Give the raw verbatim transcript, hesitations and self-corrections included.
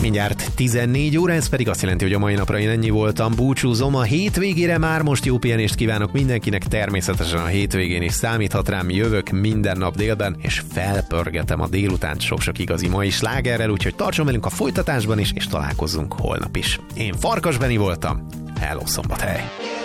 Mindjárt tizennégy óra, ez pedig azt jelenti, hogy a mai napra én ennyi voltam, búcsúzom. A hétvégére már most jó pihenést kívánok mindenkinek, természetesen a hétvégén is számíthat rám, jövök minden nap délben, és felpörgetem a délutánt sok-sok igazi mai slágerrel, úgyhogy tartson velünk a folytatásban is, és találkozzunk holnap is. Én Farkas Beni voltam, hello Szombathely!